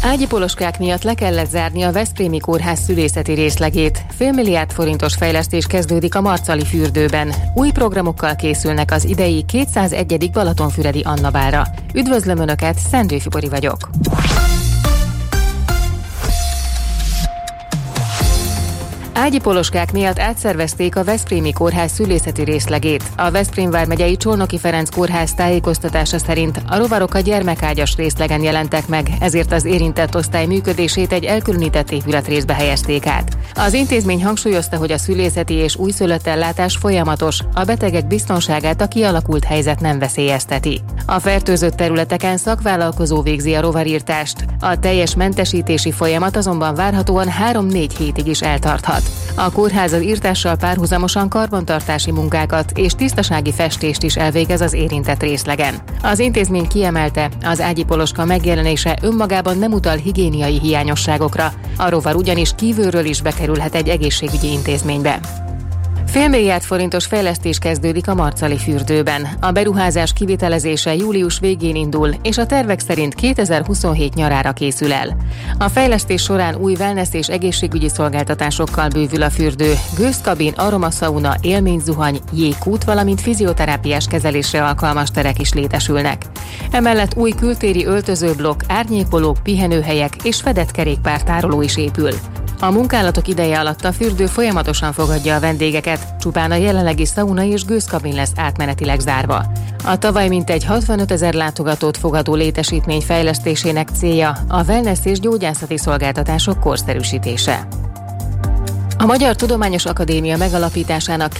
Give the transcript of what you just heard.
Ágyi poloskák miatt le kellett zárni a Veszprémi Kórház szülészeti részlegét. $5 milliárd forintos fejlesztés kezdődik a Marcali fürdőben. Új programokkal készülnek az idei 201. Balatonfüredi Annabálra. Üdvözlöm Önöket, Szendrő Fibori vagyok. Ágyi poloskák miatt átszervezték a Veszprémi Kórház szülészeti részlegét. A Veszprém vármegyei Csornoki Ferenc Kórház tájékoztatása szerint a rovarok a gyermekágyas részlegen jelentek meg, ezért az érintett osztály működését egy elkülönített épületrészbe helyezték át. Az intézmény hangsúlyozta, hogy a szülészeti és újszülött ellátás folyamatos, a betegek biztonságát a kialakult helyzet nem veszélyezteti. A fertőzött területeken szakvállalkozó végzi a rovarírtást. A teljes mentesítési folyamat azonban várhatóan 3-4 hétig is eltarthat. A kórház az írtással párhuzamosan karbantartási munkákat és tisztasági festést is elvégez az érintett részlegen. Az intézmény kiemelte, az ágyi poloska megjelenése önmagában nem utal higiéniai hiányosságokra. A rovar ugyanis kívülről is bekerülhet egy egészségügyi intézménybe. $5 milliárd forintos fejlesztés kezdődik a Marcali fürdőben. A beruházás kivitelezése július végén indul, és a tervek szerint 2027 nyarára készül el. A fejlesztés során új wellness és egészségügyi szolgáltatásokkal bővül a fürdő, gőzkabin, aromaszauna, élményzuhany, jégkút, valamint fizioterápiás kezelésre alkalmas terek is létesülnek. Emellett új kültéri öltözőblokk, árnyékolók, pihenőhelyek és fedett kerékpártároló is épül. A munkálatok ideje alatt a fürdő folyamatosan fogadja a vendégeket, csupán a jelenlegi szauna és gőzkabin lesz átmenetileg zárva. A tavaly mintegy 65 000 látogatót fogadó létesítmény fejlesztésének célja a wellness és gyógyászati szolgáltatások korszerűsítése. A Magyar Tudományos Akadémia megalapításának